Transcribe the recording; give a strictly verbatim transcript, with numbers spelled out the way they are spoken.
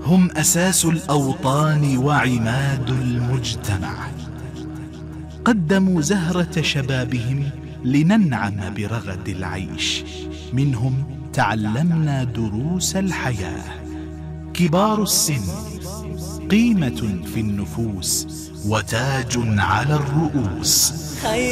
هم أساس الأوطان وعماد المجتمع. قدموا زهرة شبابهم لننعم برغد العيش. منهم تعلمنا دروس الحياة. كبار السن قيمة في النفوس وتاج على الرؤوس.